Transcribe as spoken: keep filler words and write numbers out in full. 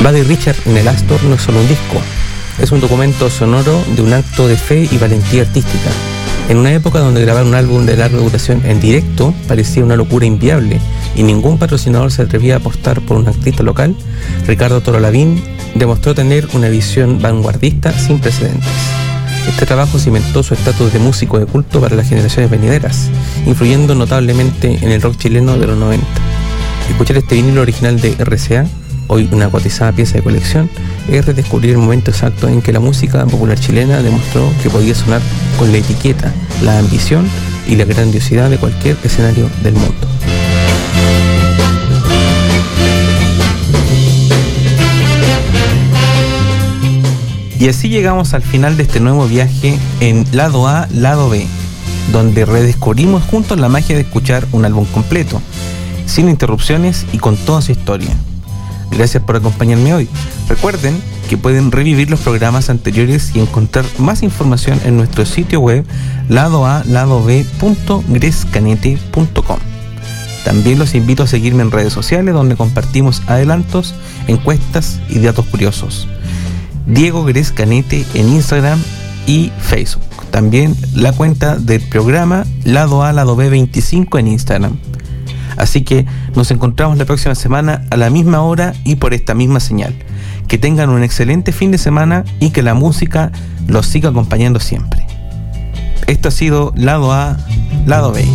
Buddy Richard en el Astor no es solo un disco, es un documento sonoro de un acto de fe y valentía artística. En una época donde grabar un álbum de larga duración en directo parecía una locura inviable y ningún patrocinador se atrevía a apostar por un artista local, Ricardo Toro Lavín demostró tener una visión vanguardista sin precedentes. Este trabajo cimentó su estatus de músico de culto para las generaciones venideras, influyendo notablemente en el rock chileno de los noventa. Escuchar este vinilo original de R C A, hoy una cotizada pieza de colección, es redescubrir el momento exacto en que la música popular chilena demostró que podía sonar con la etiqueta, la ambición y la grandiosidad de cualquier escenario del mundo. Y así llegamos al final de este nuevo viaje en Lado A, Lado B, donde redescubrimos juntos la magia de escuchar un álbum completo, sin interrupciones y con toda su historia. Gracias por acompañarme hoy. Recuerden que pueden revivir los programas anteriores y encontrar más información en nuestro sitio web lado a lado b punto grescanete punto com. También los invito a seguirme en redes sociales, donde compartimos adelantos, encuestas y datos curiosos. Diego Grescanete en Instagram y Facebook. También la cuenta del programa Lado A Lado B veinticinco en Instagram. Así que nos encontramos la próxima semana a la misma hora y por esta misma señal. Que tengan un excelente fin de semana y que la música los siga acompañando siempre. Esto ha sido Lado A, Lado B.